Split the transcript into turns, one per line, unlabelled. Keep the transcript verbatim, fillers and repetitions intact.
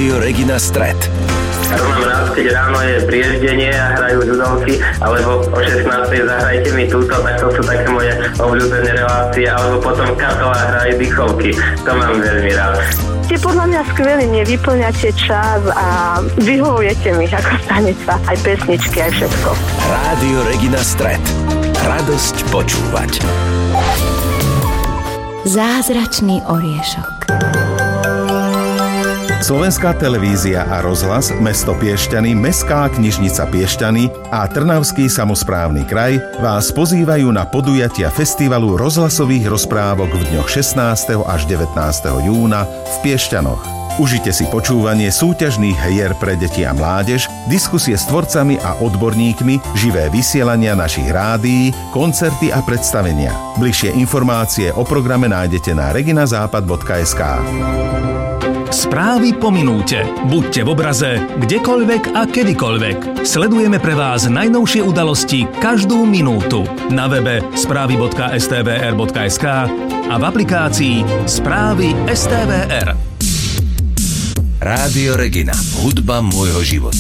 Rádio Regina Stret.
Ja mám rád, keď ráno je prieždenie a hrajú ľudovky, alebo o šestnástej zahrajte mi túto, tak to sú také moje obľúbené relácie, alebo potom Katová hraje dýchovky. To mám veľmi rád.
Ste podľa mňa skvelí, mne vyplňate čas a vyhovujete mi ako stanica, aj pesničky, aj všetko.
Rádio Regina Stret. Radosť počúvať.
Zázračný oriešok.
Slovenská televízia a rozhlas, mesto Piešťany, Mestská knižnica Piešťany a Trnavský samosprávny kraj vás pozývajú na podujatia festivalu rozhlasových rozprávok v dňoch šestnásteho až devätnásteho júna v Piešťanoch. Užite si počúvanie súťažných hier pre deti a mládež, diskusie s tvorcami a odborníkmi, živé vysielania našich rádií, koncerty a predstavenia. Bližšie informácie o programe nájdete na reginazápad bodka es ká.
Správy po minúte. Buďte v obraze, kdekoľvek a kedykoľvek. Sledujeme pre vás najnovšie udalosti každú minútu. Na webe správy bodka es té vé er bodka es ká a v aplikácii Správy es té vé er.
Rádio Regina. Hudba môjho života.